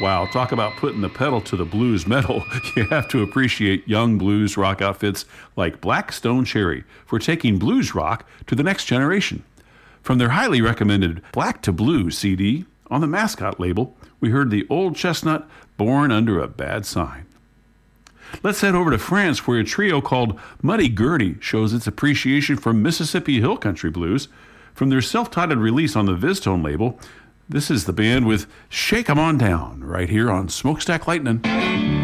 Wow, talk about putting the pedal to the blues metal. You have to appreciate young blues rock outfits like Black Stone Cherry for taking blues rock to the next generation. From their highly recommended Black to Blue CD on the Mascot label, we heard the Old Chestnut, Born Under a Bad Sign. Let's head over to France, where a trio called Muddy Gurdy shows its appreciation for Mississippi Hill Country blues. From their self-titled release on the Viztone label, this is the band with Shake 'Em On Down, right here on Smokestack Lightning.